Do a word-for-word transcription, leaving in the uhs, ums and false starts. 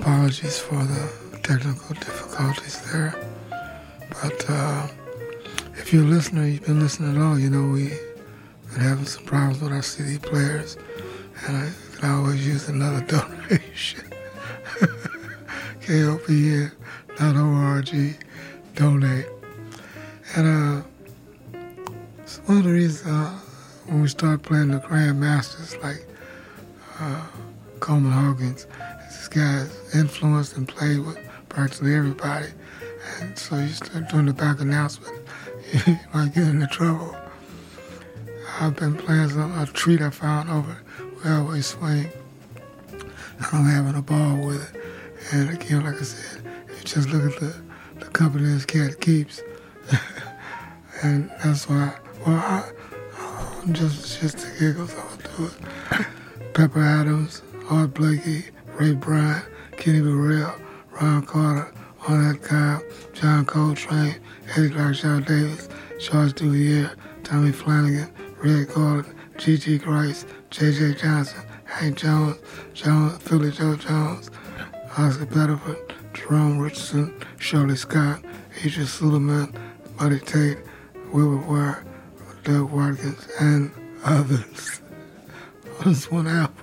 apologies for the technical difficulties there. But uh, if you're a listener, you've been listening at all, you know we've been having some problems with our C D players, and I can always use another donation. K O P N dot org, donate. And uh, it's one of the reasons uh, when we start playing the Grand Masters, like uh, Coleman Hawkins, this guy influenced and played with practically everybody. And so you start doing the back announcement, you might get into trouble. I've been playing some, a treat I found over Railway Swing, and I'm having a ball with it. And again, like I said, if you just look at the, the company this cat keeps, and that's why, well, I, I'm just, just the giggles, I'm gonna do it. Pepper Adams, Art Blakey, Ray Bryant, Kenny Burrell, Ron Carter, Arnett Cobb, John Coltrane, Eddie Larshaw Davis, George Duvier, Tommy Flanagan, Red Gordon, G G Grice, J J Johnson, Hank Jones, John, Philly Joe Jones, Oscar Pettiford, Jerome Richardson, Shirley Scott, Idris Suleiman, Buddy Tate, Wilbur Ware, Doug Watkins, and others. On this one album.